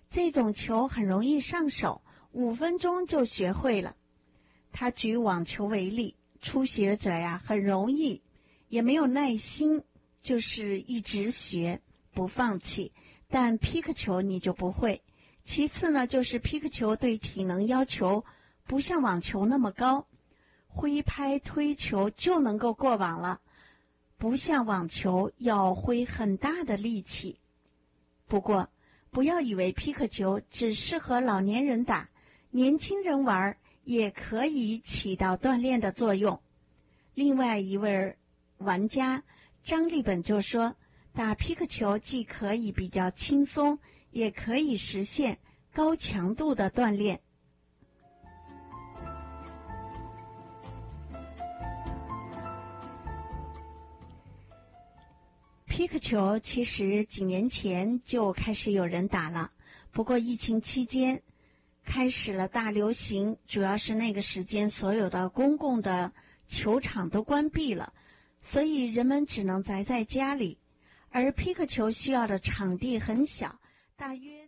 这种球很容易上手，5分钟就学会了。他举网球为例，初学者呀很容易，也没有耐心，就是一直学不放弃，但皮克球你就不会。其次呢，就是皮克球对体能要求不像网球那么高，挥拍推球就能够过网了，不像网球要挥很大的力气。不过不要以为皮克球只适合老年人打，年轻人玩也可以起到锻炼的作用。另外一位玩家张立本就说，打皮克球既可以比较轻松，也可以实现高强度的锻炼。皮克球其实几年前就开始有人打了，不过疫情期间开始了大流行，主要是那个时间所有的公共的球场都关闭了，所以人们只能宅在家里，而皮克球需要的场地很小，大约